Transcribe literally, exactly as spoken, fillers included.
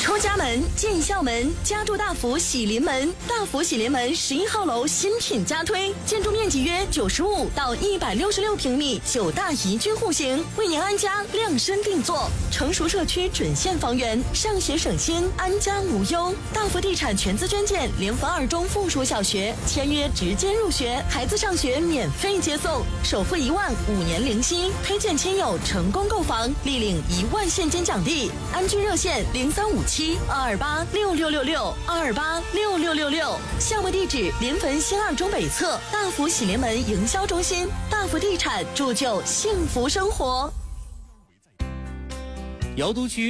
出家门，进校门，家住大福喜临门。大福喜临门十一号楼新品加推，建筑面积约九十五到一百六十六平米，九大宜居户型，为您安家量身定做。成熟社区准现房源，上学省心，安家无忧。大福地产全资捐建联合二中附属小学，签约直接入学，孩子上学免费接送，首付一万，五年零息，推荐亲友成功购房，立领一万现金奖励。安居热线零三五七二二八六六六六二二八六六六六，项目地址临汾新二中北侧大福喜临门营销中心。大福地产铸就幸福生活。 瑶都区